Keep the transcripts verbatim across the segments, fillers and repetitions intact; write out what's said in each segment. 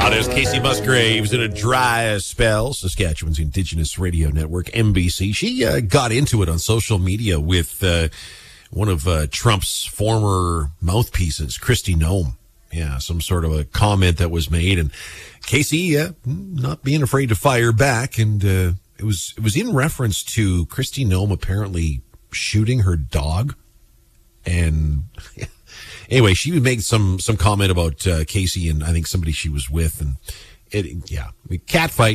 Ah, there's Casey Musgraves in a dry spell. Saskatchewan's Indigenous Radio Network, M B C. She uh, got into it on social media with uh, one of uh, Trump's former mouthpieces, Kristi Noem. Yeah, some sort of a comment that was made, and Casey uh, not being afraid to fire back. And uh, it was it was in reference to Kristi Noem apparently shooting her dog. And anyway, she would make some some comment about uh, Casey and I think somebody she was with, and it yeah, cat fight.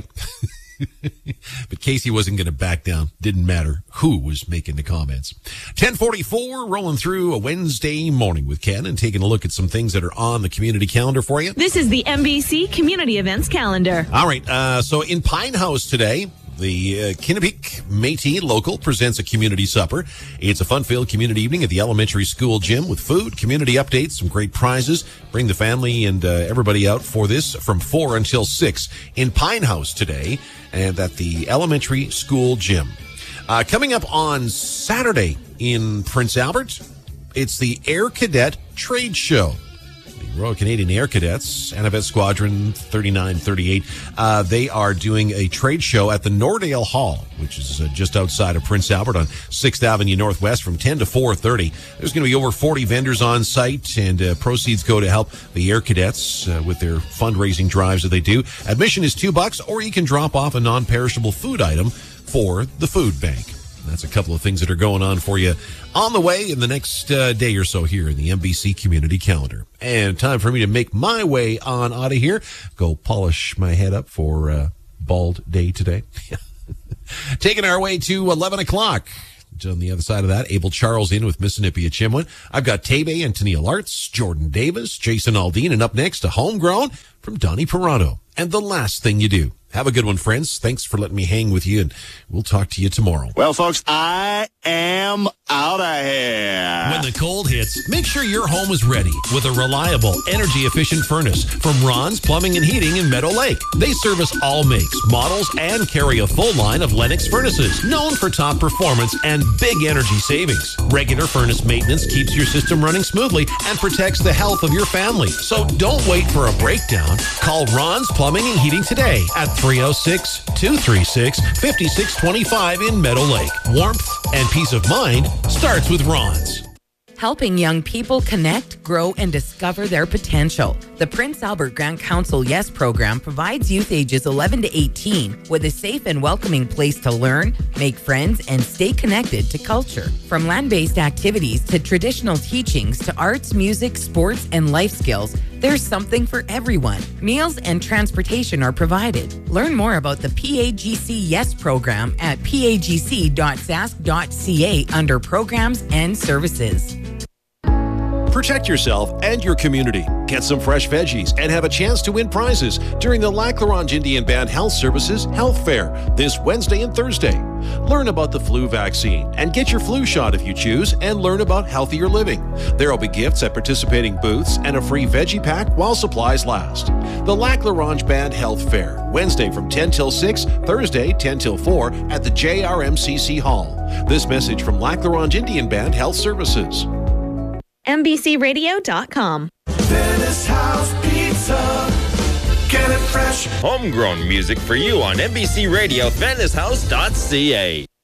But Casey wasn't going to back down. Didn't matter who was making the comments. ten forty-four, rolling through a Wednesday morning with Ken and taking a look at some things that are on the community calendar for you. This is the M B C Community Events Calendar. All right, uh, so in Pine House today, the uh, Kinnipik Métis Local presents a community supper. It's a fun-filled community evening at the elementary school gym with food, community updates, some great prizes. Bring the family and uh, everybody out for this from four until six in Pine House today and at the elementary school gym. Uh, coming up on Saturday in Prince Albert, it's the Air Cadet Trade Show. Royal Canadian Air Cadets, Anavet Squadron thirty-nine thirty-eight, uh, they are doing a trade show at the Nordale Hall, which is uh, just outside of Prince Albert on sixth Avenue Northwest from ten to four thirty. There's going to be over forty vendors on site, and uh, proceeds go to help the Air Cadets uh, with their fundraising drives that they do. Admission is two bucks, or you can drop off a non-perishable food item for the food bank. That's a couple of things that are going on for you on the way in the next uh, day or so here in the M B C Community Calendar. And time for me to make my way on out of here. Go polish my head up for uh, bald day today. Taking our way to eleven o'clock. On the other side of that, Abel Charles in with Mississippi Chimwin. I've got Tabe and Tennille Arts, Jordan Davis, Jason Aldean, and up next, a homegrown from Donnie Perano. And the last thing you do. Have a good one, friends. Thanks for letting me hang with you, and we'll talk to you tomorrow. Well, folks, I am out of here. When the cold hits, make sure your home is ready with a reliable, energy-efficient furnace from Ron's Plumbing and Heating in Meadow Lake. They service all makes, models, and carry a full line of Lennox furnaces, known for top performance and big energy savings. Regular furnace maintenance keeps your system running smoothly and protects the health of your family. So don't wait for a breakdown. Call Ron's Plumbing and Heating today at three oh six, two three six, five six two five in Meadow Lake. Warmth and peace of mind starts with Ron's. Helping young people connect, grow, and discover their potential. The Prince Albert Grant Council Yes program provides youth ages eleven to eighteen with a safe and welcoming place to learn, make friends, and stay connected to culture. From land-based activities to traditional teachings to arts, music, sports, and life skills, there's something for everyone. Meals and transportation are provided. Learn more about the P A G C Yes program at p a g c dot sask dot c a under Programs and Services. Protect yourself and your community. Get some fresh veggies and have a chance to win prizes during the Lac La Ronge Indian Band Health Services Health Fair this Wednesday and Thursday. Learn about the flu vaccine and get your flu shot if you choose, and learn about healthier living. There will be gifts at participating booths and a free veggie pack while supplies last. The Lac La Ronge Band Health Fair, Wednesday from ten till six, Thursday ten till four at the J R M C C Hall. This message from Lac La Ronge Indian Band Health Services. M B C radio dot com. Venice House Pizza. Get it fresh. Homegrown music for you on M B C Radio, Venice House dot c a.